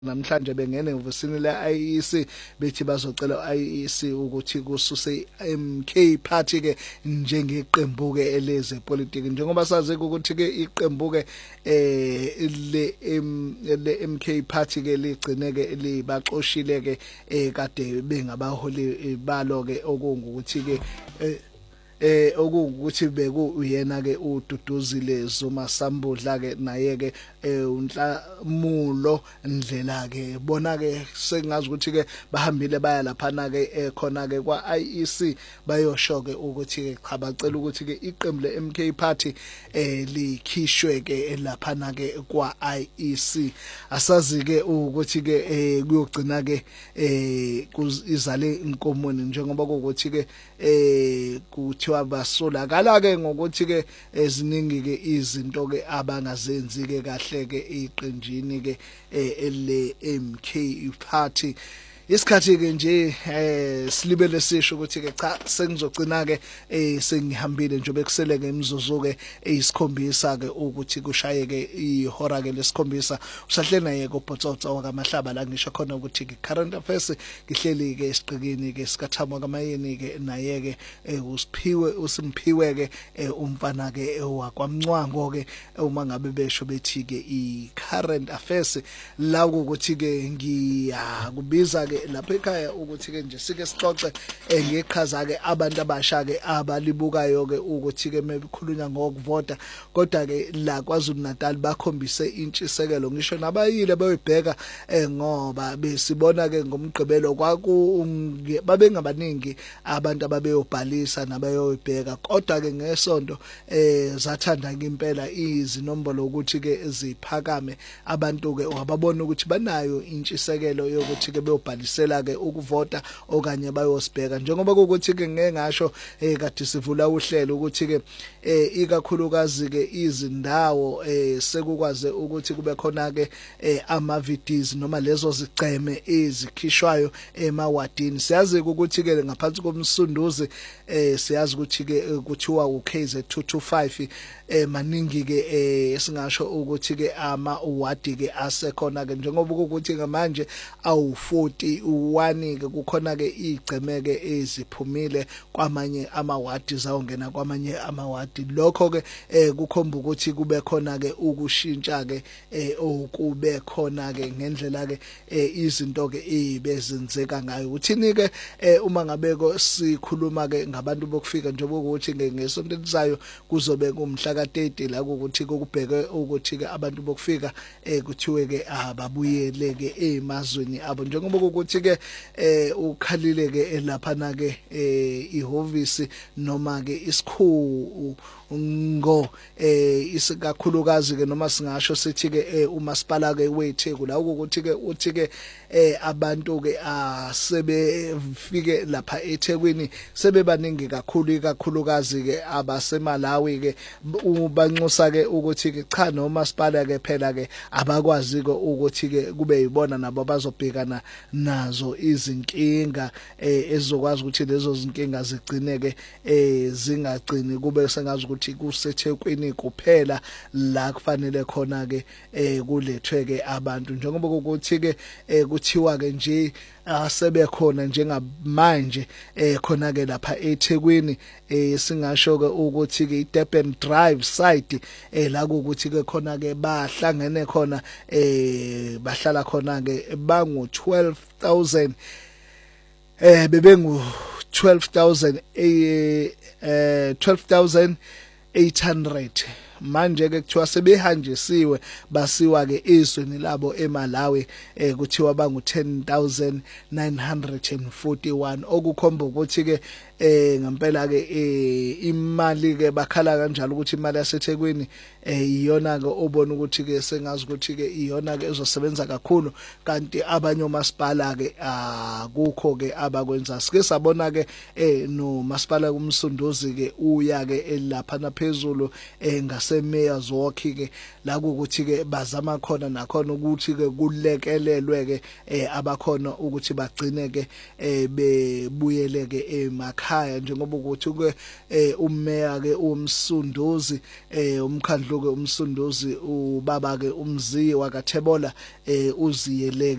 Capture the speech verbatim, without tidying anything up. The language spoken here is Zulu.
namhlanje bengene ngivusini la I E C bethi bazocela I E C ukuthi kususe M K party ke njengeqembu ke eleze politics njengoba sazi ukuthi ke iqembu ke eh le le M K party ke ligcineke libaxoshile ke kade bengabaholi balo ke okungukuthi ke eh okuthi beku uyena ke uDuduzile Zuma Sambudla ke naye ke unhlamulo ndlela ke bona ke sengazi ukuthi ke bahambile baya lapha na ke khona ke kwa I E C bayosho ke ukuthi ke cha bacela ukuthi ke iqembu le M K party eh likhishwe ke lapha na ke kwa I E C asazi ke ukuthi ke kuyogcina ke eh izale inkomoni njengoba ukuthi ke eh kuthi abasolakala ke ngokuthi ke eziningi ke izinto ke abangazenzi ke kahle ke iqenjini ke ele M K party isikhathi ke nje eh silibele sisho ukuthi ke cha sengizogcina ke eh sengihambile njobe kusele ke imizuzu ke eyisikhombisa ke ukuthi kushaye ke ihora ke lesikhombisa usahle naye koBhotsotso wakamahlaba la ngisho khona ukuthi ke current affairs kihleli ke esiqikini ke sikathamo kamayeni ke naye ke usiphiwe usimphiwe ke umfana ke wakwamncwango ke uma ngabe besho bethi ke I current affairs la ukuthi ke ngiyakubiza ke lapha ekhaya ukuthi ke nje sike sixoxe ngeqhaza ke abantu abasha ke abalibukayo ke ukuthi ke mebikhulunywa ngokuvota kodwa ke la kwaZulu Natal bakhombise intshisekelo ngisho nabayile bayibheka ngoba besibona ke ngomgqibelo kwaku babengabaningi abantu ababeyobhalisa nabayoyibheka kodwa ke ngesonto eh zathanda ngempela izinombolo ukuthi ke ziphakame abantu ke wababona ukuthi banayo intshisekelo yokuthi ke beyobhalisa sela ke ukuvota okanye bayosibheka njengoba ukuthi ke ngeke ngasho eh kade sivula uhlelo ukuthi ke eh ikakhulukazi ke izindawo eh sekukwaze ukuthi kube khona ke ama videos noma lezo ziceme ezikhishwayo emawadini siyazi ukuthi ke ngaphansi komsunduzi eh siyazi ukuthi ke kuthiwa u K Z two twenty-five eh maningi ke esingasho ukuthi ke ama wadi ke asekhona ke njengoba ukuthi ngamanje awu forty one ke kukhona ke igcemeke eziphumile kwamanye amawadi zawongena kwamanye amawadi lokho ke kukhomba ukuthi kube khona ke ukushintsha ke okube khona ke ngendlela ke izinto ke ebezenzeka ngayo uthini ke uma ngabeko sikhuluma ke ngabantu bokufika njengoba ukuthi ngesonto elizayo kuzobe kumhla ka thirty la ukuthi kokubheke ukuthi ke abantu bokufika kuthiwe ke ababuyele ke emazweni abo njengoba ukuthi ke eh ukhalile ke lapha na ke ihhovisi noma ke isikhulu ngo eh isikakhulukazi ke noma singasho sithi ke umasipala ke weTheku la ukuthi ke uthi ke eh abantu ke asebefike lapha eThekwini sebebaningi kakhulu ikakhulukazi ke abaseMalawi ke ubanxusa ke ukuthi ke cha noma sipala ke phela ke abakwazi ke ukuthi ke kube yibona nabo bazobhekana nazo izinkinga ezizokwazi ukuthi lezo zinkinga zigcineke zingagcini kube sengazi ukuthi kuseThekwini kuphela la kufanele khona ke kulethwe ke abantu njengoba ukuthi ke kuthiwa ke nje asebekhona njengamanje khona ke lapha eThekwini singasho ke ukuthi ke iDurban Drive site la ukuthi ke khona ke bahlangene khona bahlala khona ke bangu twelve thousand eh bebengu twelve thousand eh twelve thousand eight hundred manje ke kuthiwa sebehanjisiwe basiwa ke izweni labo eMalawi eh kuthiwa bangu ten thousand nine hundred forty-one okukhomba ukuthi ke eh ngempela ke imali ke bakhala kanjalo ukuthi imali yaseThekwini eh iyona ke obona ukuthi ke sengazi ukuthi ke iyona ke ezosebenza kakhulu kanti abanye omasipala ke akukho ke abakwenza sike sabona ke eh no masipala kumsunduzi ke uya ke lapha naphezulu eh mayors walk ke la ukuthi ke bazama khona nakhona ukuthi ke kulekelelwe ke abakhona ukuthi bagcine ke bebuyele ke emakhaya njengoba ukuthi ke ummeya ke umsunduzi umkhandlu ke umsunduzi ubaba ke umziyi wakaThebola uziyele